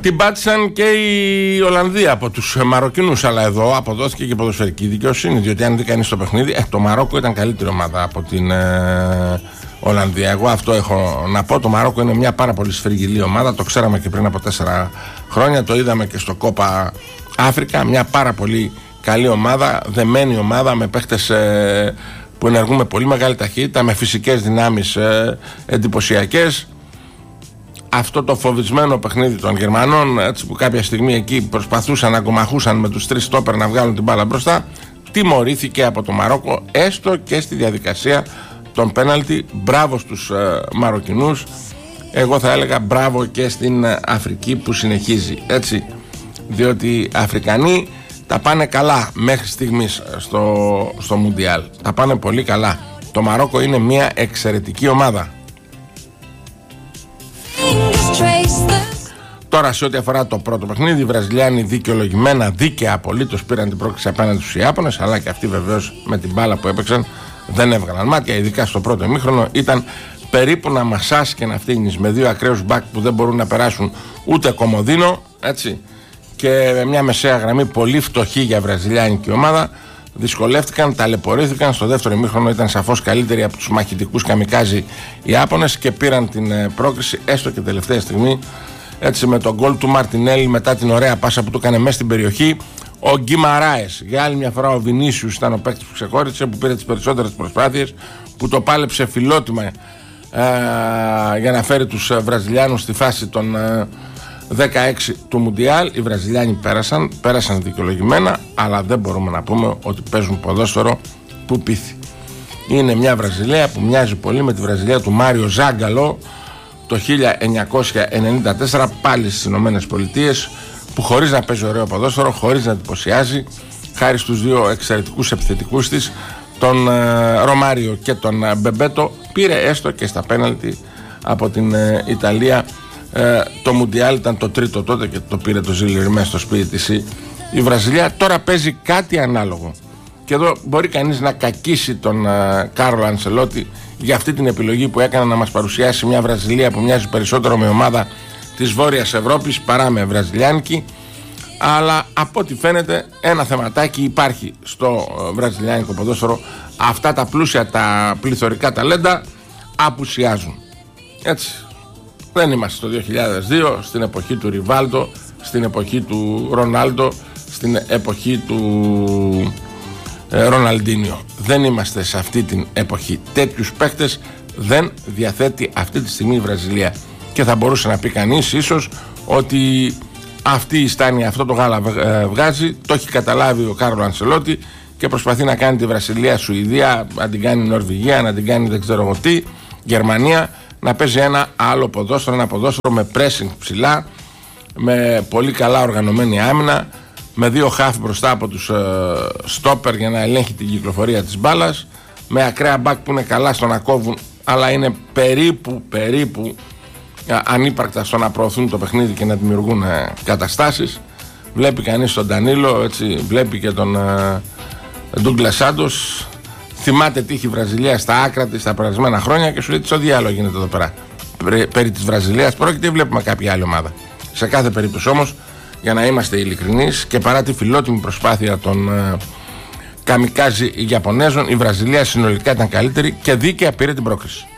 Την πάτησαν και η Ολλανδία από τους Μαροκινούς, αλλά εδώ αποδόθηκε και ποδοσφαιρική δικαιοσύνη, διότι αν δει κανείς το παιχνίδι, το Μαρόκο ήταν καλύτερη ομάδα από την Ολλανδία. Εγώ αυτό έχω να πω. Το Μαρόκο είναι μια πάρα πολύ σφριγγυλή ομάδα, το ξέραμε και πριν από 4 χρόνια, το είδαμε και στο Κόπα Αφρικα, μια πάρα πολύ καλή ομάδα, δεμένη ομάδα με παίχτες που ενεργούν με πολύ μεγάλη ταχύτητα, με φυσικές δυνάμεις εντυπωσιακές. Αυτό το φοβισμένο παιχνίδι των Γερμανών, έτσι, που κάποια στιγμή εκεί προσπαθούσαν να κομμαχούσαν με τους 3 στόπερ να βγάλουν την μπάλα μπροστά, τιμωρήθηκε από το Μαρόκο, έστω και στη διαδικασία των πέναλτι. Μπράβο στους Μαροκινούς. Εγώ θα έλεγα μπράβο και στην Αφρική που συνεχίζει, έτσι, διότι οι Αφρικανοί τα πάνε καλά μέχρι στιγμής στο Μουντιάλ. Τα πάνε πολύ καλά. Το Μαρόκο είναι μια εξαιρετική ομάδα. Τώρα, σε ό,τι αφορά το πρώτο παιχνίδι, οι Βραζιλιάνοι δικαιολογημένα, δίκαια απολύτως πήραν την πρόκληση απέναντι στους Ιάπωνες, αλλά και αυτοί βεβαίως με την μπάλα που έπαιξαν δεν έβγαλαν μάτια, ειδικά στο πρώτο ημίχρονο. Ήταν περίπου να μασάς και να φτύνεις με 2 ακραίους μπακ που δεν μπορούν να περάσουν ούτε κομοδίνο, έτσι, και με μια μεσαία γραμμή πολύ φτωχή για βραζιλιάνικη ομάδα. Δυσκολεύτηκαν, ταλαιπωρήθηκαν. Στο δεύτερο ημίχρονο ήταν σαφώς καλύτεροι από τους μαχητικούς καμικάζι οι Ιάπωνες και πήραν την πρόκριση, έστω και τελευταία στιγμή, έτσι, με τον γκολ του Μαρτινέλη μετά την ωραία πάσα που του έκανε μέσα στην περιοχή ο Γκιμαράες. Για άλλη μια φορά ο Βινίσιους ήταν ο παίκτης που ξεχώρισε, που πήρε τις περισσότερες προσπάθειες, που το πάλεψε φιλότιμα για να φέρει τους Βραζιλιάνους στη φάση των 16 του Μουντιάλ. Οι Βραζιλιάνοι πέρασαν δικαιολογημένα, αλλά δεν μπορούμε να πούμε ότι παίζουν ποδόσφαιρο που πείθει. Είναι μια Βραζιλία που μοιάζει πολύ με τη Βραζιλία του Μάριο Ζάγκαλο το 1994, πάλι στις Ηνωμένες Πολιτείες, που χωρίς να παίζει ωραίο ποδόσφαιρο, χωρίς να εντυπωσιάζει, χάρη στους 2 εξαιρετικούς επιθετικούς της, τον Ρωμάριο και τον Μπεμπέτο, πήρε έστω και στα πέναλτι από την Ιταλία το Μουντιάλ. Ήταν το 3ο τότε και το πήρε το Ζήλιρ μέσα στο σπίτι της η Βραζιλία. Τώρα παίζει κάτι ανάλογο, και εδώ μπορεί κανείς να κακίσει τον Κάρλο Αντσελότη για αυτή την επιλογή που έκανε να μας παρουσιάσει μια Βραζιλία που μοιάζει περισσότερο με ομάδα της Βόρειας Ευρώπης παρά με βραζιλιάνικη. Αλλά από ό,τι φαίνεται ένα θεματάκι υπάρχει στο βραζιλιάνικο ποδόσφαιρο. Αυτά τα πλούσια, τα πληθωρικά ταλέντα απουσιάζουν, έτσι. Δεν είμαστε το 2002, στην εποχή του Ριβάλντο, στην εποχή του Ρονάλντο, στην εποχή του Ροναλντίνιο. Δεν είμαστε σε αυτή την εποχή. Τέτοιους παίχτες δεν διαθέτει αυτή τη στιγμή η Βραζιλία. Και θα μπορούσε να πει κανείς ίσως ότι αυτή η στάνη, αυτό το γάλα βγάζει. Το έχει καταλάβει ο Κάρλο Αντσελότη και προσπαθεί να κάνει τη Βραζιλία Σουηδία, να την κάνει Νορβηγία, να την κάνει δεν ξέρω εγώ τι, Γερμανία, να παίζει ένα άλλο ποδόσφαιρο, ένα ποδόσφαιρο με pressing ψηλά, με πολύ καλά οργανωμένη άμυνα, με 2 χαφ μπροστά από τους στόπερ για να ελέγχει την κυκλοφορία της μπάλας, με ακραία μπακ που είναι καλά στο να κόβουν, αλλά είναι περίπου ανύπαρκτα στο να προωθούν το παιχνίδι και να δημιουργούν καταστάσεις. Βλέπει κανείς τον Ντανίλο, έτσι, βλέπει και τον Ντούγκλας Σάντος. Θυμάται τι είχε η Βραζιλία στα άκρα της τα περασμένα χρόνια και σου λέει τι στο διάλογο γίνεται εδώ πέρα. Περί της Βραζιλίας πρόκειται ή βλέπουμε κάποια άλλη ομάδα. Σε κάθε περίπτωση όμως, για να είμαστε ειλικρινείς, και παρά τη φιλότιμη προσπάθεια των καμικάζι Ιαπωνέζων, η Βραζιλία συνολικά ήταν καλύτερη και δίκαια πήρε την πρόκριση.